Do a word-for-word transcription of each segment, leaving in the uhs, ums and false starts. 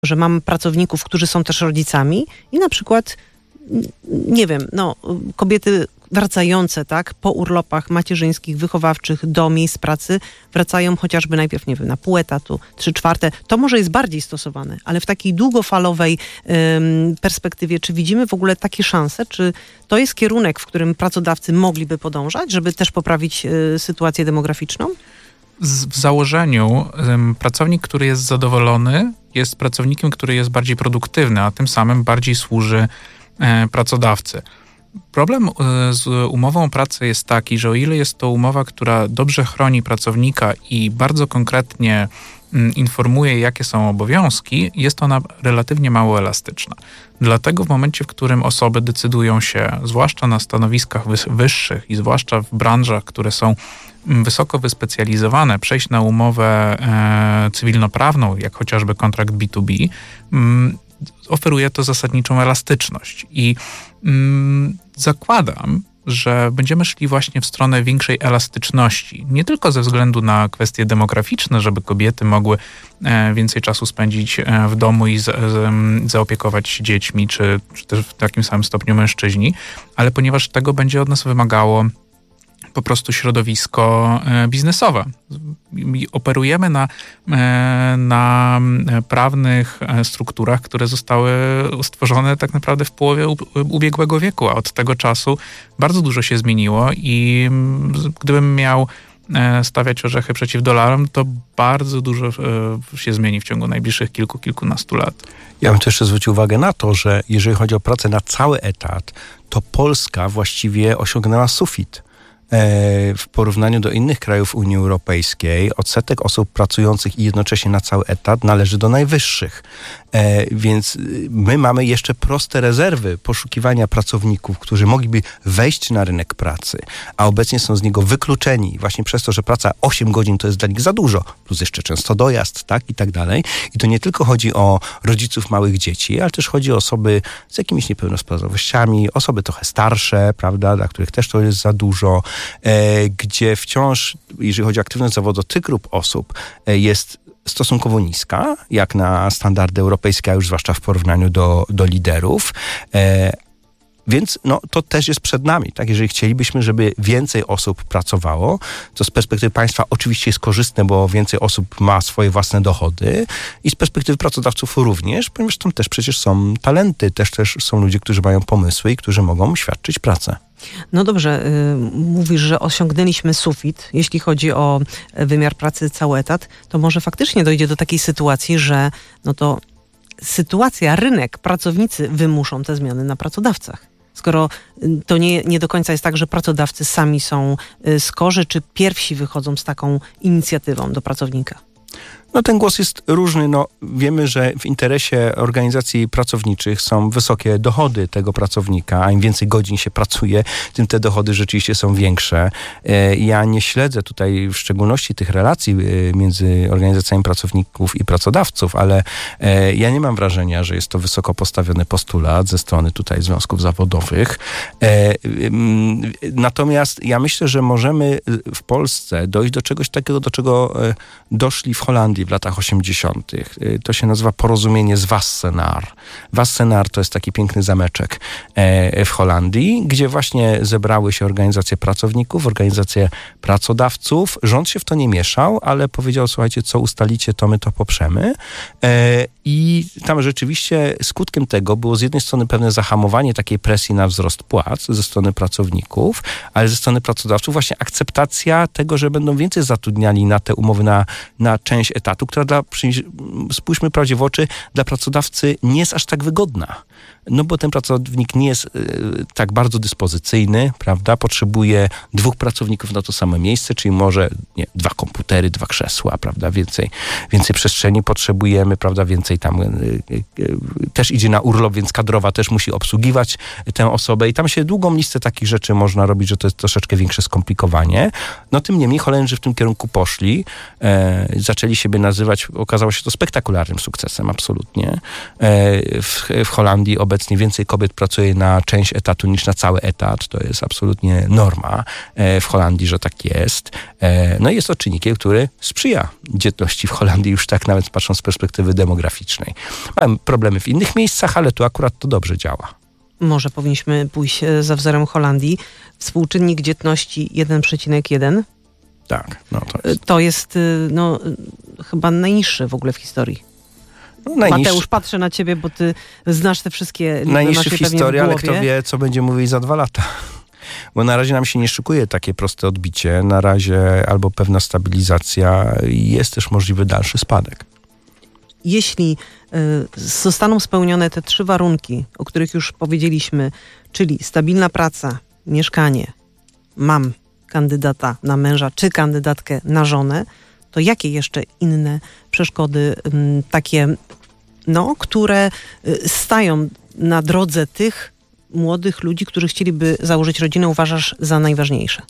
że mam pracowników, którzy są też rodzicami i na przykład, nie wiem, no, kobiety wracające, tak, po urlopach macierzyńskich, wychowawczych do miejsc pracy, wracają chociażby najpierw, nie wiem, na pół etatu, trzy czwarte. To może jest bardziej stosowane, ale w takiej długofalowej ym, perspektywie, czy widzimy w ogóle takie szanse? Czy to jest kierunek, w którym pracodawcy mogliby podążać, żeby też poprawić y, sytuację demograficzną? Z, w założeniu ym, pracownik, który jest zadowolony, jest pracownikiem, który jest bardziej produktywny, a tym samym bardziej służy y, pracodawcy. Problem z umową o pracę jest taki, że o ile jest to umowa, która dobrze chroni pracownika i bardzo konkretnie informuje, jakie są obowiązki, jest ona relatywnie mało elastyczna. Dlatego w momencie, w którym osoby decydują się, zwłaszcza na stanowiskach wyższych i zwłaszcza w branżach, które są wysoko wyspecjalizowane, przejść na umowę e, cywilnoprawną, jak chociażby kontrakt B dwa B, m, oferuje to zasadniczą elastyczność i mm, zakładam, że będziemy szli właśnie w stronę większej elastyczności. Nie tylko ze względu na kwestie demograficzne, żeby kobiety mogły e, więcej czasu spędzić e, w domu i z, z, zaopiekować się dziećmi, czy, czy też w takim samym stopniu mężczyźni, ale ponieważ tego będzie od nas wymagało po prostu środowisko biznesowe. Operujemy na, na prawnych strukturach, które zostały stworzone tak naprawdę w połowie ubiegłego wieku, a od tego czasu bardzo dużo się zmieniło i gdybym miał stawiać orzechy przeciw dolarom, to bardzo dużo się zmieni w ciągu najbliższych kilku, kilkunastu lat. Ja bym też jeszcze zwrócił uwagę na to, że jeżeli chodzi o pracę na cały etat, to Polska właściwie osiągnęła sufit. W porównaniu do innych krajów Unii Europejskiej odsetek osób pracujących i jednocześnie na cały etat należy do najwyższych. E, więc my mamy jeszcze proste rezerwy poszukiwania pracowników, którzy mogliby wejść na rynek pracy, a obecnie są z niego wykluczeni właśnie przez to, że praca osiem godzin to jest dla nich za dużo, plus jeszcze często dojazd, tak, i tak dalej. I to nie tylko chodzi o rodziców małych dzieci, ale też chodzi o osoby z jakimiś niepełnosprawnościami, osoby trochę starsze, prawda, dla których też to jest za dużo, e, gdzie wciąż, jeżeli chodzi o aktywność zawodowa tych grup osób, e, jest stosunkowo niska, jak na standardy europejskie, a już zwłaszcza w porównaniu do, do liderów. E, więc no, to też jest przed nami. Tak? Jeżeli chcielibyśmy, żeby więcej osób pracowało, to z perspektywy państwa oczywiście jest korzystne, bo więcej osób ma swoje własne dochody i z perspektywy pracodawców również, ponieważ tam też przecież są talenty, też, też są ludzie, którzy mają pomysły i którzy mogą świadczyć pracę. No dobrze, y, mówisz, że osiągnęliśmy sufit, jeśli chodzi o wymiar pracy cały etat, to może faktycznie dojdzie do takiej sytuacji, że no to sytuacja, rynek, pracownicy wymuszą te zmiany na pracodawcach. Skoro to nie, nie do końca jest tak, że pracodawcy sami są skorzy, czy pierwsi wychodzą z taką inicjatywą do pracownika? No ten głos jest różny. No, wiemy, że w interesie organizacji pracowniczych są wysokie dochody tego pracownika, a im więcej godzin się pracuje, tym te dochody rzeczywiście są większe. Ja nie śledzę tutaj w szczególności tych relacji między organizacjami pracowników i pracodawców, ale ja nie mam wrażenia, że jest to wysoko postawiony postulat ze strony tutaj związków zawodowych. Natomiast ja myślę, że możemy w Polsce dojść do czegoś takiego, do czego doszli w Holandii w latach osiemdziesiątych. To się nazywa porozumienie z Wassenaar. Wassenaar to jest taki piękny zameczek w Holandii, gdzie właśnie zebrały się organizacje pracowników, organizacje pracodawców. Rząd się w to nie mieszał, ale powiedział, słuchajcie, co ustalicie, to my to poprzemy. I tam rzeczywiście skutkiem tego było z jednej strony pewne zahamowanie takiej presji na wzrost płac ze strony pracowników, ale ze strony pracodawców właśnie akceptacja tego, że będą więcej zatrudniali na te umowy na, na część etatu, która dla, spójrzmy prawdzie w oczy, dla pracodawcy nie jest aż tak wygodna. No bo ten pracownik nie jest y, tak bardzo dyspozycyjny, prawda? Potrzebuje dwóch pracowników na to samo miejsce, czyli może nie, dwa komputery, dwa krzesła, prawda? Więcej, więcej przestrzeni potrzebujemy, prawda? Więcej tam y, y, y, też idzie na urlop, więc kadrowa też musi obsługiwać tę osobę i tam się długą listę takich rzeczy można robić, że to jest troszeczkę większe skomplikowanie. No tym niemniej Holendrzy w tym kierunku poszli, e, zaczęli siebie nazywać, okazało się to spektakularnym sukcesem, absolutnie. E, w, w Holandii Holandii obecnie więcej kobiet pracuje na część etatu niż na cały etat. To jest absolutnie norma w Holandii, że tak jest. No i jest to czynnikiem, który sprzyja dzietności w Holandii, już tak nawet patrząc z perspektywy demograficznej. Mamy problemy w innych miejscach, ale tu akurat to dobrze działa. Może powinniśmy pójść za wzorem Holandii. Współczynnik dzietności jeden przecinek jeden. Tak. No to, jest. to jest no, chyba najniższy w ogóle w historii. No, najniższy. Mateusz, patrzę na ciebie, bo ty znasz te wszystkie liczby. Najniższy w historii, ale kto wie, co będzie mówić za dwa lata. Bo na razie nam się nie szykuje takie proste odbicie. Na razie albo pewna stabilizacja i jest też możliwy dalszy spadek. Jeśli y, zostaną spełnione te trzy warunki, o których już powiedzieliśmy, czyli stabilna praca, mieszkanie, mam kandydata na męża czy kandydatkę na żonę, to jakie jeszcze inne przeszkody y, takie, no, które y, stają na drodze tych młodych ludzi, którzy chcieliby założyć rodzinę, uważasz za najważniejsze?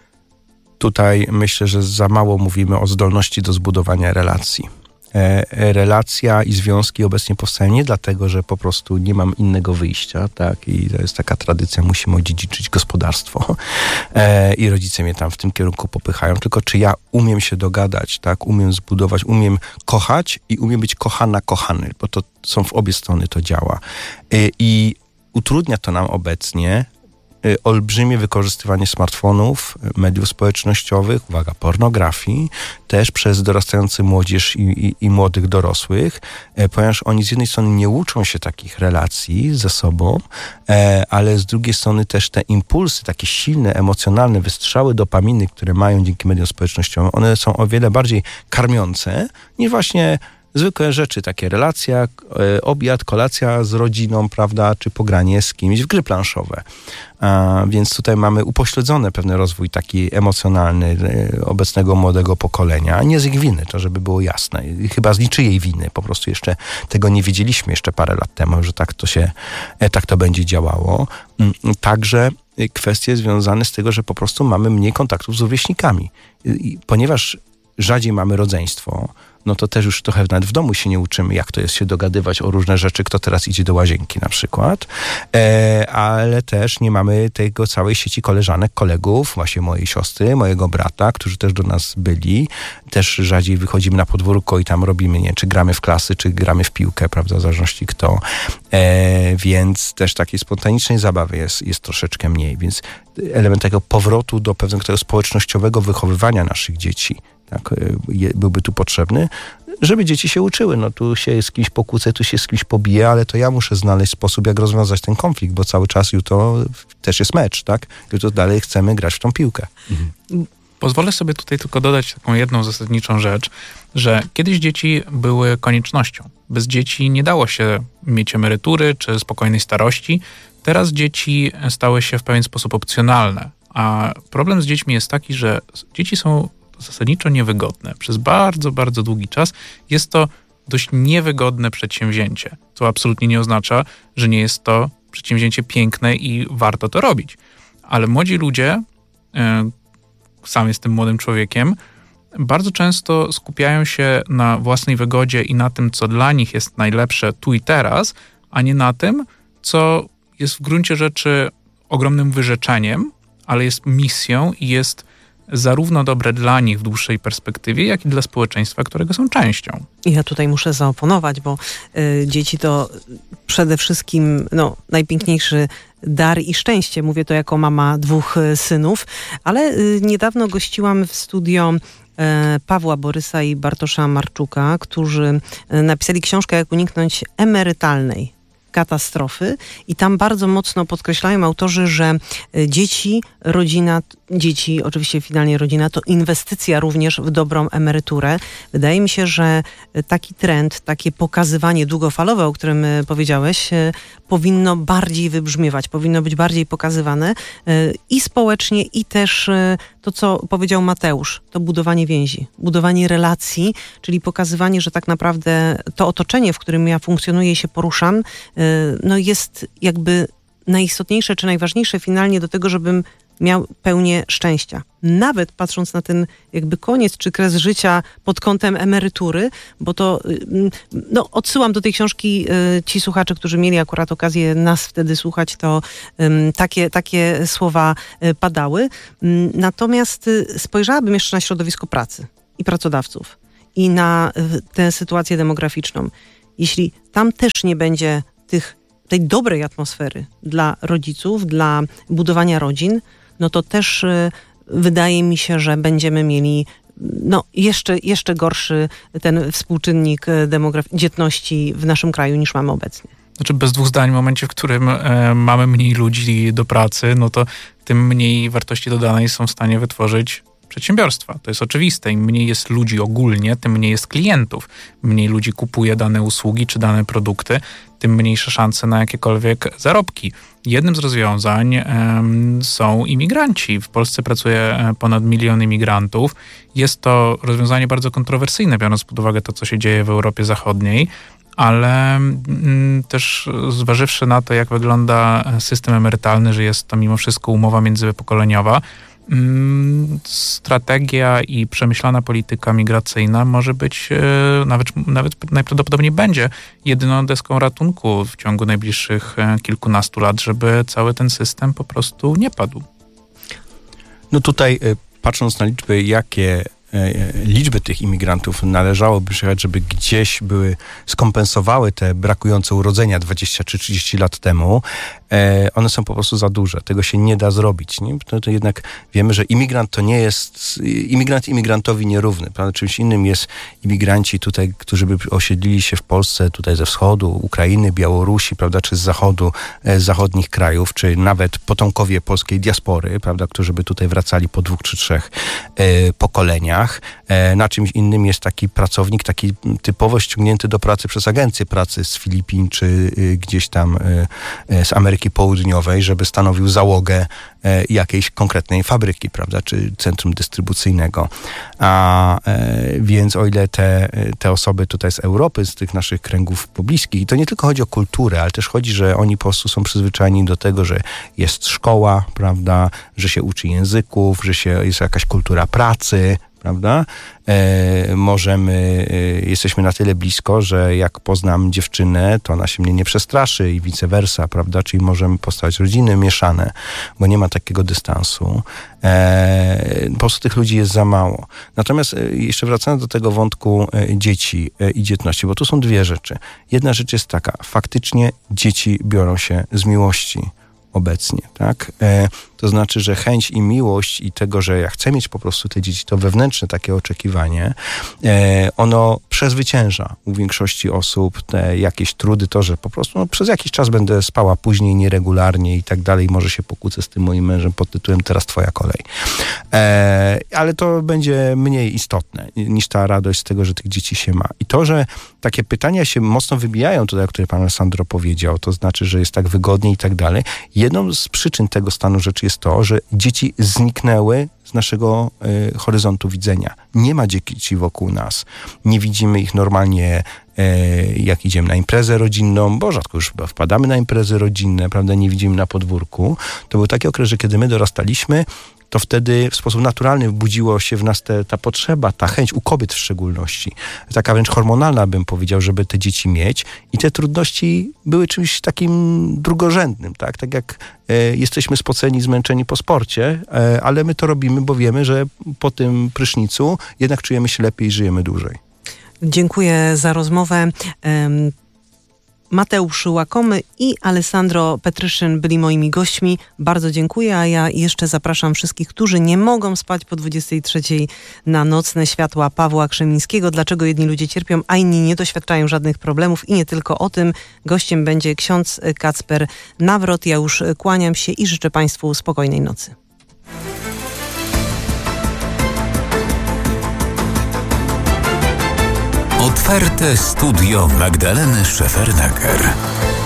Tutaj myślę, że za mało mówimy o zdolności do zbudowania relacji. E, relacja i związki obecnie powstają nie dlatego, że po prostu nie mam innego wyjścia, tak, i to jest taka tradycja, musimy odziedziczyć gospodarstwo e, i rodzice mnie tam w tym kierunku popychają, tylko czy ja umiem się dogadać, tak, umiem zbudować, umiem kochać i umiem być kochana, kochany, bo to są w obie strony to działa. E, I utrudnia to nam obecnie olbrzymie wykorzystywanie smartfonów, mediów społecznościowych, uwaga, pornografii, też przez dorastający młodzież i, i, i młodych dorosłych, ponieważ oni z jednej strony nie uczą się takich relacji ze sobą, ale z drugiej strony też te impulsy, takie silne, emocjonalne wystrzały dopaminy, które mają dzięki mediom społecznościowym, one są o wiele bardziej karmiące niż właśnie zwykłe rzeczy, takie relacja, e, obiad, kolacja z rodziną, prawda, czy pogranie z kimś w gry planszowe. A, więc tutaj mamy upośledzony pewien rozwój taki emocjonalny e, obecnego młodego pokolenia. Nie z ich winy, to żeby było jasne. I chyba z niczyjej winy. Po prostu jeszcze tego nie wiedzieliśmy jeszcze parę lat temu, że tak to się, e, tak to będzie działało. Także kwestie związane z tego, że po prostu mamy mniej kontaktów z rówieśnikami. I, ponieważ rzadziej mamy rodzeństwo, no to też już trochę nawet w domu się nie uczymy, jak to jest się dogadywać o różne rzeczy, kto teraz idzie do łazienki na przykład, e, ale też nie mamy tego całej sieci koleżanek, kolegów, właśnie mojej siostry, mojego brata, którzy też do nas byli. Też rzadziej wychodzimy na podwórko i tam robimy, nie, czy gramy w klasy, czy gramy w piłkę, prawda, w zależności kto. E, więc też takiej spontanicznej zabawy jest, jest troszeczkę mniej, więc element tego powrotu do pewnego tego społecznościowego wychowywania naszych dzieci, tak, byłby tu potrzebny, żeby dzieci się uczyły. No tu się z kimś pokłócę, tu się z kimś pobije, ale to ja muszę znaleźć sposób, jak rozwiązać ten konflikt, bo cały czas jutro też jest mecz, tak? Jutro dalej chcemy grać w tą piłkę. Mhm. Pozwolę sobie tutaj tylko dodać taką jedną zasadniczą rzecz, że kiedyś dzieci były koniecznością. Bez dzieci nie dało się mieć emerytury czy spokojnej starości. Teraz dzieci stały się w pewien sposób opcjonalne. A problem z dziećmi jest taki, że dzieci są zasadniczo niewygodne. Przez bardzo, bardzo długi czas jest to dość niewygodne przedsięwzięcie, co absolutnie nie oznacza, że nie jest to przedsięwzięcie piękne i warto to robić. Ale młodzi ludzie, sam jestem młodym człowiekiem, bardzo często skupiają się na własnej wygodzie i na tym, co dla nich jest najlepsze tu i teraz, a nie na tym, co jest w gruncie rzeczy ogromnym wyrzeczeniem, ale jest misją i jest zarówno dobre dla nich w dłuższej perspektywie, jak i dla społeczeństwa, którego są częścią. Ja tutaj muszę zaoponować, bo y, dzieci to przede wszystkim no, najpiękniejszy dar i szczęście. Mówię to jako mama dwóch y, synów, ale y, niedawno gościłam w studio y, Pawła Borysa i Bartosza Marczuka, którzy y, napisali książkę Jak uniknąć emerytalnej katastrofy i tam bardzo mocno podkreślają autorzy, że dzieci, rodzina, dzieci, oczywiście finalnie rodzina, to inwestycja również w dobrą emeryturę. Wydaje mi się, że taki trend, takie pokazywanie długofalowe, o którym powiedziałeś, powinno bardziej wybrzmiewać, powinno być bardziej pokazywane i społecznie, i też to, co powiedział Mateusz, to budowanie więzi, budowanie relacji, czyli pokazywanie, że tak naprawdę to otoczenie, w którym ja funkcjonuję i się poruszam, no jest jakby najistotniejsze czy najważniejsze finalnie do tego, żebym miał pełnię szczęścia. Nawet patrząc na ten jakby koniec czy kres życia pod kątem emerytury, bo to no, odsyłam do tej książki ci słuchacze, którzy mieli akurat okazję nas wtedy słuchać, to um, takie, takie słowa padały. Natomiast spojrzałabym jeszcze na środowisko pracy i pracodawców i na tę sytuację demograficzną. Jeśli tam też nie będzie tych, tej dobrej atmosfery dla rodziców, dla budowania rodzin, no to też y, wydaje mi się, że będziemy mieli no, jeszcze, jeszcze gorszy ten współczynnik demograf- dzietności w naszym kraju niż mamy obecnie. Znaczy bez dwóch zdań, w momencie, w którym e, mamy mniej ludzi do pracy, no to tym mniej wartości dodanej są w stanie wytworzyć przedsiębiorstwa. To jest oczywiste. Im mniej jest ludzi ogólnie, tym mniej jest klientów. Mniej ludzi kupuje dane usługi czy dane produkty, tym mniejsze szanse na jakiekolwiek zarobki. Jednym z rozwiązań um, są imigranci. W Polsce pracuje ponad milion imigrantów. Jest to rozwiązanie bardzo kontrowersyjne, biorąc pod uwagę to, co się dzieje w Europie Zachodniej, ale mm, też zważywszy na to, jak wygląda system emerytalny, że jest to mimo wszystko umowa międzypokoleniowa, strategia i przemyślana polityka migracyjna może być, nawet, nawet najprawdopodobniej będzie jedyną deską ratunku w ciągu najbliższych kilkunastu lat, żeby cały ten system po prostu nie padł. No tutaj patrząc na liczby, jakie liczby tych imigrantów należałoby przyjechać, żeby gdzieś były, skompensowały te brakujące urodzenia dwadzieścia czy trzydzieści lat temu, one są po prostu za duże. Tego się nie da zrobić. Nie? To, to jednak wiemy, że imigrant to nie jest, imigrant imigrantowi nierówny. Prawda? Czymś innym jest imigranci tutaj, którzy by osiedlili się w Polsce, tutaj ze wschodu, Ukrainy, Białorusi, prawda, czy z zachodu, z zachodnich krajów, czy nawet potomkowie polskiej diaspory, prawda, którzy by tutaj wracali po dwóch czy trzech e, pokoleniach. E, na czymś innym jest taki pracownik, taki typowo ściągnięty do pracy przez agencję pracy z Filipin, czy y, gdzieś tam y, z Ameryki Południowej, żeby stanowił załogę e, jakiejś konkretnej fabryki, prawda, czy centrum dystrybucyjnego. A e, więc o ile te, te osoby tutaj z Europy, z tych naszych kręgów pobliskich, i to nie tylko chodzi o kulturę, ale też chodzi, że oni po prostu są przyzwyczajeni do tego, że jest szkoła, prawda, że się uczy języków, że się, jest jakaś kultura pracy, prawda? E, możemy, e, jesteśmy na tyle blisko, że jak poznam dziewczynę, to ona się mnie nie przestraszy i vice versa, prawda? Czyli możemy postawić rodziny mieszane, bo nie ma takiego dystansu. E, po prostu tych ludzi jest za mało. Natomiast e, jeszcze wracając do tego wątku e, dzieci e, i dzietności, bo tu są dwie rzeczy. Jedna rzecz jest taka, faktycznie dzieci biorą się z miłości obecnie, tak? E, to znaczy, że chęć i miłość i tego, że ja chcę mieć po prostu te dzieci, to wewnętrzne takie oczekiwanie, e, ono przezwycięża u większości osób te jakieś trudy, to, że po prostu no, przez jakiś czas będę spała później, nieregularnie i tak dalej, może się pokłócę z tym moim mężem pod tytułem teraz twoja kolej. E, ale to będzie mniej istotne niż ta radość z tego, że tych dzieci się ma. I to, że takie pytania się mocno wybijają tutaj, o której pan Alessandro powiedział, to znaczy, że jest tak wygodnie i tak dalej. Jedną z przyczyn tego stanu rzeczy jest to, że dzieci zniknęły z naszego y, horyzontu widzenia. Nie ma dzieci wokół nas. Nie widzimy ich normalnie, y, jak idziemy na imprezę rodzinną, bo rzadko już chyba wpadamy na imprezy rodzinne, prawda, nie widzimy na podwórku. To był taki okres, że kiedy my dorastaliśmy, to wtedy w sposób naturalny budziło się w nas te, ta potrzeba, ta chęć, u kobiet w szczególności. Taka wręcz hormonalna, bym powiedział, żeby te dzieci mieć. I te trudności były czymś takim drugorzędnym, tak? Tak jak e, jesteśmy spoceni, zmęczeni po sporcie, e, ale my to robimy, bo wiemy, że po tym prysznicu jednak czujemy się lepiej i żyjemy dłużej. Dziękuję za rozmowę. Um... Mateusz Łakomy i Alessandro Petryszyn byli moimi gośćmi. Bardzo dziękuję, a ja jeszcze zapraszam wszystkich, którzy nie mogą spać po dwudziestej trzeciej na Nocne Światła Pawła Krzemińskiego. Dlaczego jedni ludzie cierpią, a inni nie doświadczają żadnych problemów i nie tylko o tym. Gościem będzie ksiądz Kacper Nawrot. Ja już kłaniam się i życzę Państwu spokojnej nocy. Otwarte studio Magdaleny Szefernaker.